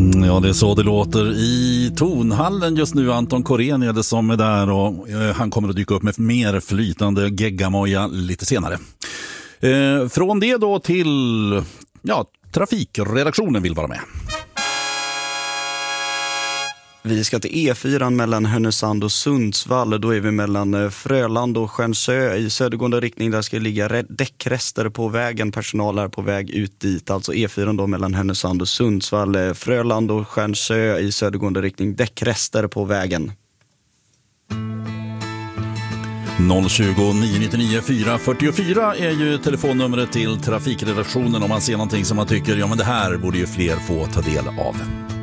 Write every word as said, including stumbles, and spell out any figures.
Ja, det är så det låter i tonhallen just nu. Anton Korén är det som är där och eh, han kommer att dyka upp med mer flytande geggamoja lite senare. Eh, från det då till ja, trafikredaktionen vill vara med. Vi ska till E fyra mellan Härnösand och Sundsvall. Då är vi mellan Fröland och Stjärnsö i södergående riktning. Där ska det ligga däckrester på vägen. Personal är på väg ut dit. Alltså E fyra då mellan Härnösand och Sundsvall. Fröland och Stjärnsö i södergående riktning. Däckrester på vägen. noll tjugo, nio nittionio, fyra fyrtiofyra är ju telefonnumret till trafikredaktionen om man ser någonting som man tycker, ja men det här borde ju fler få ta del av.